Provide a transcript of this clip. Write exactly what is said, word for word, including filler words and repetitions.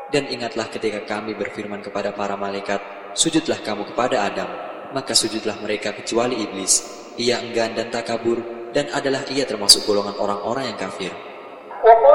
Dan ingatlah ketika kami berfirman kepada para malaikat, sujudlah kamu kepada Adam, maka sujudlah mereka kecuali iblis. Ia enggan dan takabur, dan adalah ia termasuk golongan orang-orang yang kafir.